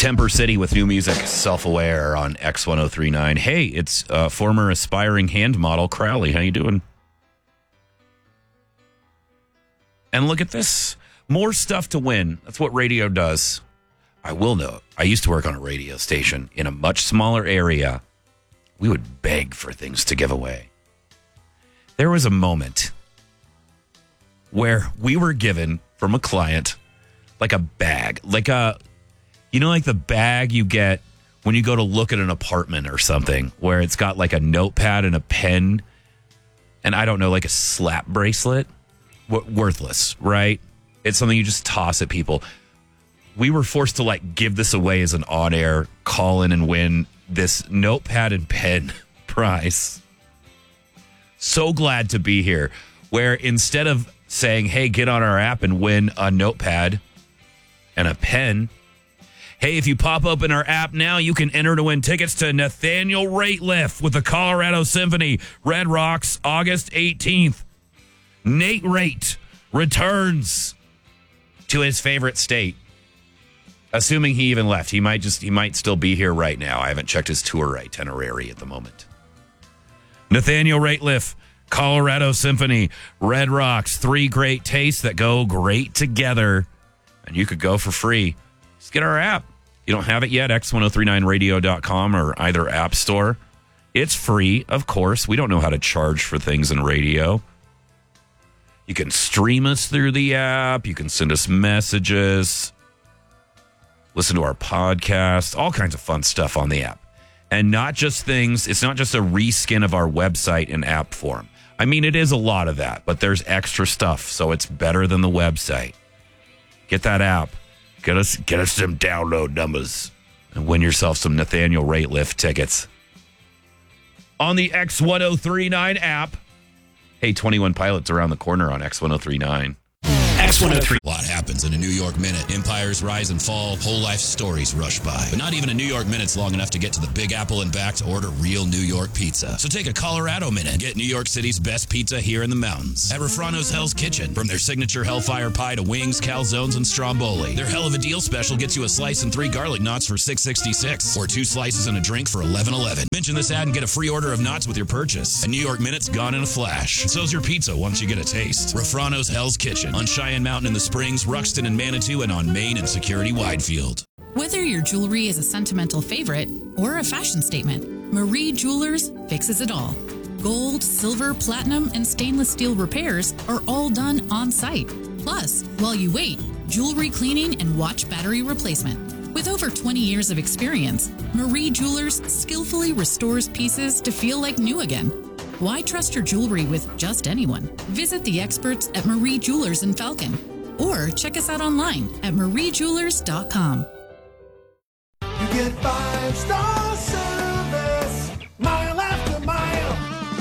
Temper City with new music, Self-Aware on X1039. Hey, it's former aspiring hand model Crowley. How you doing? And look at this. More stuff to win. That's what radio does. I will note, I used to work on a radio station in a much smaller area. We would beg for things to give away. There was a moment where we were given from a client like a bag, like the bag you get when you go to look at an apartment or something, where it's got like a notepad and a pen and I don't know, like a slap bracelet. Worthless, right? It's something you just toss at people. We were forced to give this away as an on-air call in and win this notepad and pen prize. So glad to be here, where instead of saying, hey, get on our app and win a notepad and a pen, hey, if you pop open our app now, you can enter to win tickets to Nathaniel Rateliff with the Colorado Symphony, Red Rocks, August 18th. Nate Rate returns to his favorite state. Assuming he even left. He might still be here right now. I haven't checked his tour itinerary at the moment. Nathaniel Rateliff, Colorado Symphony, Red Rocks, 3 great tastes that go great together. And you could go for free. Just get our app. You don't have it yet, x1039radio.com or either app store. It's free, of course. We don't know how to charge for things in radio. You can stream us through the app. You can send us messages. Listen to our podcast. All kinds of fun stuff on the app. And not just things. It's not just a reskin of our website in app form. I mean, it is a lot of that, but there's extra stuff, so it's better than the website. Get that app. Get us some download numbers and win yourself some Nathaniel Rateliff tickets. On the X1039 app. Hey, 21 Pilots around the corner on X1039. X103. A lot happens in a New York minute. Empires rise and fall. Whole life stories rush by. But not even a New York minute's long enough to get to the Big Apple and back to order real New York pizza. So take a Colorado minute. Get New York City's best pizza here in the mountains. At Refrano's Hell's Kitchen. From their signature Hellfire Pie to wings, calzones, and stromboli. Their Hell of a Deal special gets you a slice and 3 garlic knots for $6.66. Or 2 slices and a drink for $11.11. Mention this ad and get a free order of knots with your purchase. A New York minute's gone in a flash. And so's your pizza once you get a taste. Refrano's Hell's Kitchen. On Cheyenne Mountain in the Springs, Ruxton and Manitou, and on Main and Security Widefield. Whether your jewelry is a sentimental favorite or a fashion statement, Marie Jewelers fixes it all. Gold, silver, platinum, and stainless steel repairs are all done on site. Plus, while you wait, jewelry cleaning and watch battery replacement. With over 20 years of experience, Marie Jewelers skillfully restores pieces to feel like new again. Why trust your jewelry with just anyone? Visit the experts at Marie Jewelers in Falcon or check us out online at mariejewelers.com. You get 5-star service, mile after mile.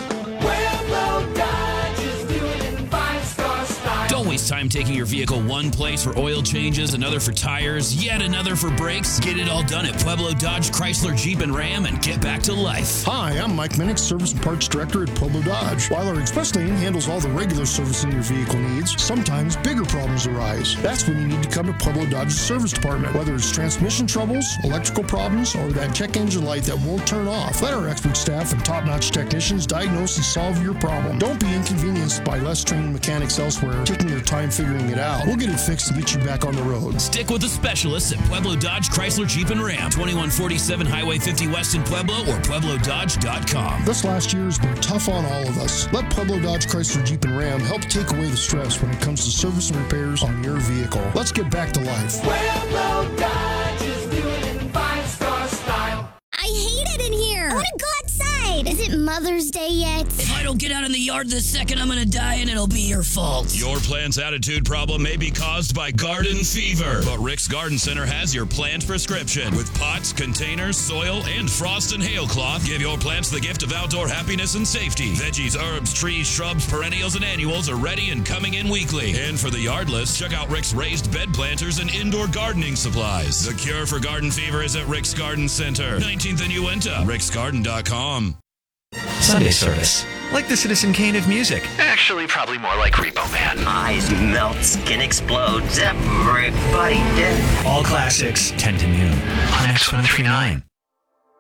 Pueblo Dodge is doing it in 5-star style. Don't waste time taking your vehicle one place for oil changes, another for tires, yet another for brakes. Get it all done at Pueblo Dodge, Chrysler, Jeep, and Ram and get back to life. Hi, I'm Mike Minnick, Service and Parts Director at Pueblo Dodge. While our express lane handles all the regular servicing your vehicle needs, sometimes bigger problems arise. That's when you need to come to Pueblo Dodge's service department. Whether it's transmission troubles, electrical problems, or that check engine light that won't turn off, let our expert staff and top-notch technicians diagnose and solve your problem. Don't be inconvenienced by less trained mechanics elsewhere taking their time figuring it out. We'll get it fixed and get you back on the road. Stick with the specialists at Pueblo Dodge, Chrysler, Jeep, and Ram. 2147 Highway 50 West in Pueblo or PuebloDodge.com. This last year has been tough on all of us. Let Pueblo Dodge, Chrysler, Jeep, and Ram help take away the stress when it comes to service and repairs on your vehicle. Let's get back to life. Pueblo Dodge is doing it in 5-star style. I hate it in here. I want to go outside. Is it Mother's Day yet? If I don't get out in the yard this second, I'm gonna die and it'll be your fault. Your plant's attitude problem may be caused by garden fever, but Rick's Garden Center has your plant prescription. With pots, containers, soil, and frost and hail cloth, give your plants the gift of outdoor happiness and safety. Veggies, herbs, trees, shrubs, perennials, and annuals are ready and coming in weekly. And for the yardless, check out Rick's raised bed planters and indoor gardening supplies. The cure for garden fever is at Rick's Garden Center, 19th and Uinta, ricksgarden.com. Sunday service. Like the Citizen Kane of music. Actually, probably more like Repo Man. Eyes melt, skin explodes, everybody dead. All classics, 10 to noon. on X1039.